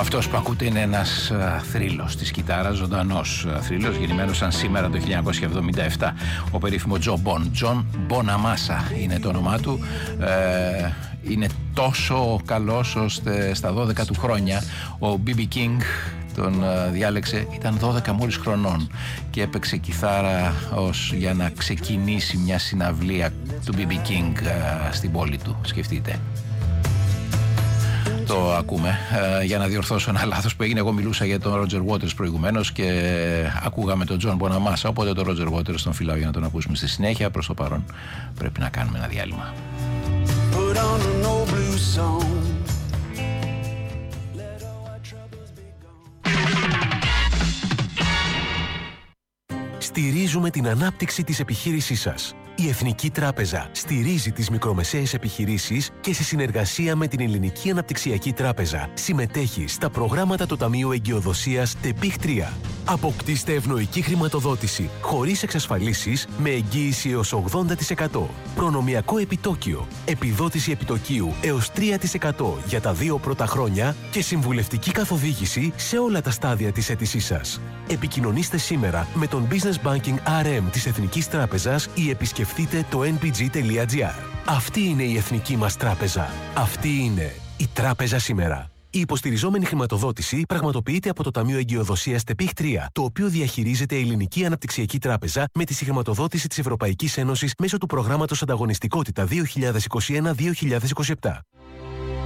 Αυτός που ακούτε είναι ένας θρύλος της κιθάρας, ζωντανός θρύλος, γεννημένος σαν σήμερα το 1977, ο περίφημο John Bonamassa είναι το όνομά του. Είναι τόσο καλός ώστε στα 12 του χρόνια ο B.B. King τον διάλεξε, ήταν 12 μόλις χρονών και έπαιξε κιθάρα για να ξεκινήσει μια συναυλία του B.B. King στην πόλη του, σκεφτείτε. Το ακούμε. Για να διορθώσω ένα λάθος που έγινε, εγώ μιλούσα για τον Roger Waters προηγουμένως και ακούγαμε τον John Bonamassa, οπότε τον Roger Waters τον φιλάω για να τον ακούσουμε στη συνέχεια. Προς το παρόν πρέπει να κάνουμε ένα διάλειμμα. Put on an old blue song. Let all our troubles be gone. Στηρίζουμε την ανάπτυξη της επιχείρησής σας. Η Εθνική Τράπεζα στηρίζει τις μικρομεσαίες επιχειρήσεις και σε συνεργασία με την Ελληνική Αναπτυξιακή Τράπεζα συμμετέχει στα προγράμματα του Ταμείου Εγκυοδοσίας ΤΕΠΙΧ 3. Αποκτήστε ευνοϊκή χρηματοδότηση χωρίς εξασφαλίσεις με εγγύηση έως 80%. Προνομιακό επιτόκιο, επιδότηση επιτοκίου έως 3% για τα 2 πρώτα χρόνια και συμβουλευτική καθοδήγηση σε όλα τα στάδια της αίτησής σας. Επικοινωνήστε σήμερα με τον Business Banking RM της Εθνικής Τράπεζας ή επισκεφτείτε το npg.gr. Αυτή είναι η Εθνική μας Τράπεζα. Αυτή είναι η Τράπεζα σήμερα. Η υποστηριζόμενη χρηματοδότηση πραγματοποιείται από το Ταμείο Εγκυοδοσίας ΤΕΠΙΧ 3, το οποίο διαχειρίζεται η Ελληνική Αναπτυξιακή Τράπεζα με τη συγχρηματοδότηση της Ευρωπαϊκής Ένωσης μέσω του προγράμματος Ανταγωνιστικότητα 2021-2027.